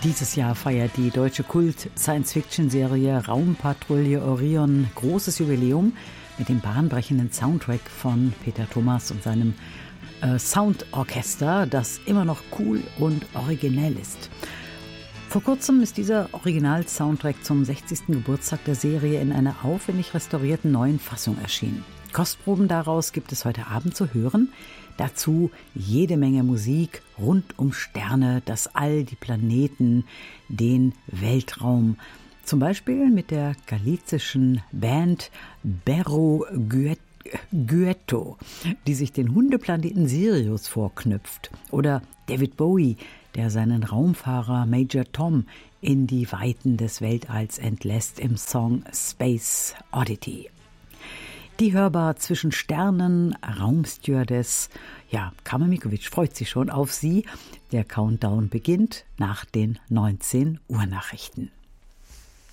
Dieses Jahr feiert die deutsche Kult-Science-Fiction-Serie Raumpatrouille Orion großes Jubiläum mit dem bahnbrechenden Soundtrack von Peter Thomas und seinem Soundorchester, das immer noch cool und originell ist. Vor kurzem ist dieser Original-Soundtrack zum 60. Geburtstag der Serie in einer aufwendig restaurierten neuen Fassung erschienen. Kostproben daraus gibt es heute Abend zu hören. Dazu jede Menge Musik rund um Sterne, das All, die Planeten, den Weltraum. Zum Beispiel mit der galizischen Band Berro Guetto, die sich den Hundeplaneten Sirius vorknüpft. Oder David Bowie, der seinen Raumfahrer Major Tom in die Weiten des Weltalls entlässt im Song Space Oddity. Die hörbar zwischen Sternen, Raumstewardess, Carmen Mikovic freut sich schon auf sie. Der Countdown beginnt nach den 19 Uhr Nachrichten.